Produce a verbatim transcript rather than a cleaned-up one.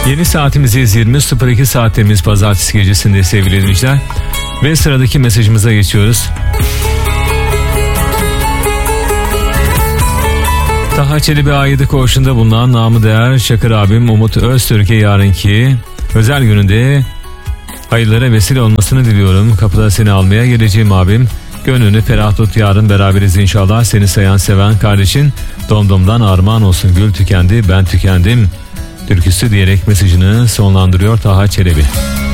Yeni saatimiz yirmi sıfır iki saatimiz pazartesi gecesinde sevgili dinleyiciler. Ve sıradaki mesajımıza geçiyoruz. Taha Çelebi Ayıdı Koğuşu'nda bulunan namı değer Şakır abim Umut Öztürk'e yarınki özel gününde hayırlara vesile olmasını diliyorum. Kapıda seni almaya geleceğim abim. Gönlünü ferah tut, yarın beraberiz inşallah. Seni sayan seven kardeşin Domdom'dan armağan olsun. Gül tükendi, ben tükendim türküsü diyerek mesajını sonlandırıyor Taha Çelebi.